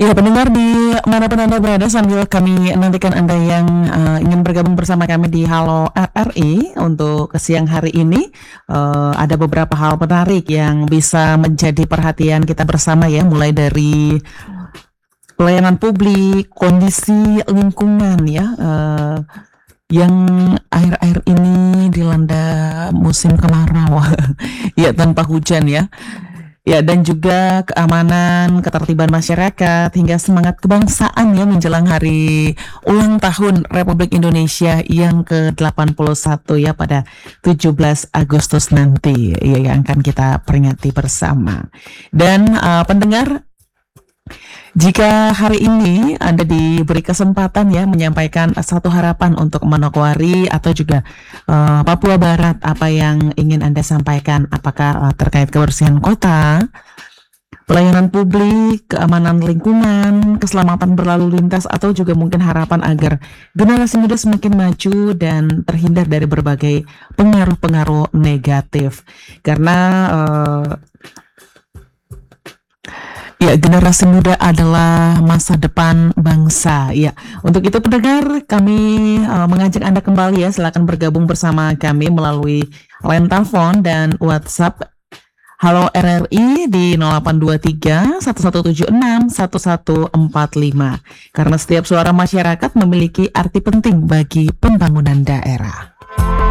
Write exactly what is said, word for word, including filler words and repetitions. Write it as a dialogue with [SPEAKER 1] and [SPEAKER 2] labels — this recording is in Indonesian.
[SPEAKER 1] Ya, pendengar di manapun Anda berada, sambil kami nantikan Anda yang uh, ingin bergabung bersama kami di Halo R R I untuk siang hari ini, uh, ada beberapa hal menarik yang bisa menjadi perhatian kita bersama ya, mulai dari pelayanan publik, kondisi lingkungan ya, uh, yang akhir-akhir ini dilanda musim kemarau, ya tanpa hujan ya. Ya, dan juga keamanan, ketertiban masyarakat, hingga semangat kebangsaan ya menjelang hari ulang tahun Republik Indonesia yang ke delapan puluh satu ya pada tujuh belas Agustus nanti ya, yang akan kita peringati bersama. Dan uh, pendengar, jika hari ini Anda diberi kesempatan ya menyampaikan satu harapan untuk Manokwari atau juga uh, Papua Barat, apa yang ingin Anda sampaikan? Apakah uh, terkait kebersihan kota, pelayanan publik, keamanan lingkungan, keselamatan berlalu lintas, atau juga mungkin harapan agar generasi muda semakin maju dan terhindar dari berbagai pengaruh-pengaruh negatif? Karena uh, ya, generasi muda adalah masa depan bangsa. Ya, untuk itu pendengar, kami uh, mengajak Anda kembali ya, silakan bergabung bersama kami melalui line telepon dan WhatsApp Halo R R I di nol delapan dua tiga satu satu tujuh enam satu satu empat lima. Karena setiap suara masyarakat memiliki arti penting bagi pembangunan daerah.